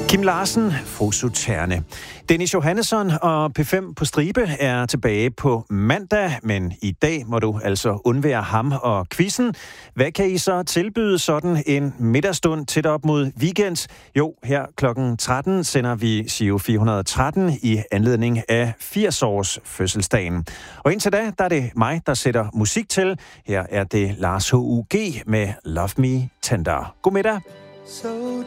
Kim Larsen, Fosu Terne. Dennis Johannesson og P5 på stribe er tilbage på mandag, men i dag må du altså undvære ham og quizzen. Hvad kan I så tilbyde sådan en middagstund tæt op mod weekend? Jo, her klokken 13 sender vi Giro 413 i anledning af 80-års fødselsdagen. Og indtil da, der er det mig, der sætter musik til. Her er det Lars H.U.G. med Love Me Tender. God middag.